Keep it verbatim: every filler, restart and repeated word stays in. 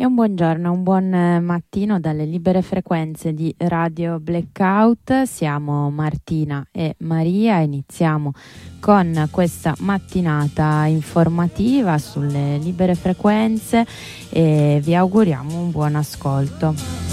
E un buongiorno, un buon eh, mattino dalle libere frequenze di Radio Blackout. Siamo Martina e Maria, iniziamo con questa mattinata informativa sulle libere frequenze e vi auguriamo un buon ascolto.